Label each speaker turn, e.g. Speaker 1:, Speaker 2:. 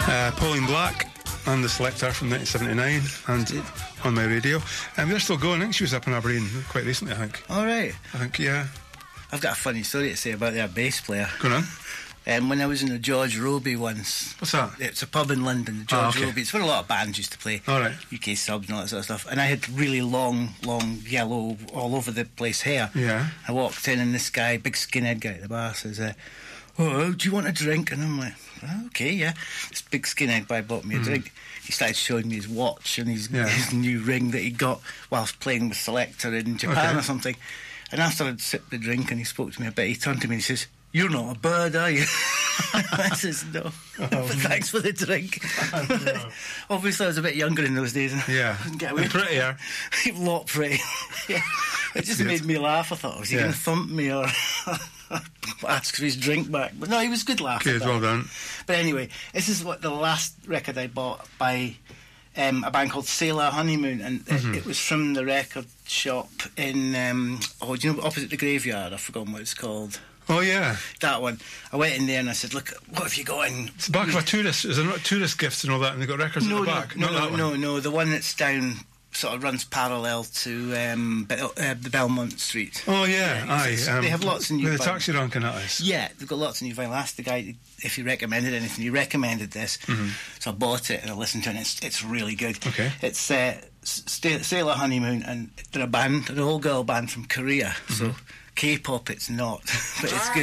Speaker 1: Pauline Black and the Selector from 1979 and on my radio. And they're still going. I think she was up in Aberdeen quite recently, I think.
Speaker 2: All right.
Speaker 1: I think, yeah.
Speaker 2: I've got a funny story to say about their bass player.
Speaker 1: Go on.
Speaker 2: When I was in the George Robey once.
Speaker 1: What's that?
Speaker 2: It's a pub in London, the George Robey. It's where a lot of bands used to play.
Speaker 1: All right.
Speaker 2: UK subs and all that sort of stuff. And I had really long, yellow, all over the place hair.
Speaker 1: Yeah.
Speaker 2: I walked in and this guy, big skinhead guy at the bar, says, "Oh, do you want a drink?" And I'm like, "Okay, yeah." This big skinhead guy bought me a drink. He started showing me his watch and his new ring that he got whilst playing with Selector in Japan or something. And after I'd sipped the drink and he spoke to me a bit, he turned to me and he says, "You're not a bird, are you?" I says, "No." But thanks for the drink. Obviously I was a bit younger in those days.
Speaker 1: Yeah.
Speaker 2: Get away.
Speaker 1: And prettier.
Speaker 2: A lot pretty. Yeah. It just made me laugh. I thought, was he going to thump me or ask for his drink back? But no, he was good laughing.
Speaker 1: Good, well done.
Speaker 2: But anyway, this is what the last record I bought by a band called Sailor Honeymoon, and it was from the record shop in do you know, opposite the graveyard? I've forgotten what it's called.
Speaker 1: Oh, yeah.
Speaker 2: That one. I went in there and I said, "Look, what have you got in?"
Speaker 1: It's the back of a tourist. Is there not tourist gifts and all that, and they've got records at the back?
Speaker 2: No, the one that's down, sort of runs parallel to the Belmont Street.
Speaker 1: Oh, yeah, aye.
Speaker 2: They have lots of new
Speaker 1: with the
Speaker 2: vinyl.
Speaker 1: taxi rank and that is.
Speaker 2: Yeah, they've got lots of new vinyl. I asked the guy if he recommended anything. He recommended this. So I bought it and I listened to it, and it's really good.
Speaker 1: Okay.
Speaker 2: It's Sailor Honeymoon, and they're a band, an all-girl band from Korea. So K-pop it's not, but it's good.